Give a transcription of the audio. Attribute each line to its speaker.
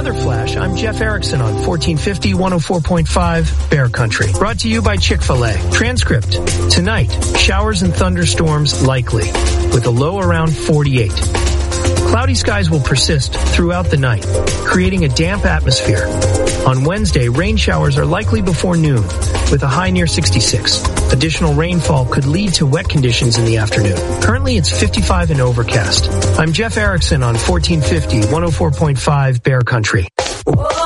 Speaker 1: Weather Flash, I'm Jeff Erickson on 1450 104.5 Bear Country. Brought to you by Chick-fil-A. Transcript. Tonight, showers and thunderstorms likely, with a low around 48. Cloudy skies will persist throughout the night, creating a damp atmosphere. On Wednesday, rain showers are likely before noon, with a high near 66. Additional rainfall could lead to wet conditions in the afternoon. Currently, it's 55 and overcast. I'm Jeff Erickson on 1450 104.5 Bear Country.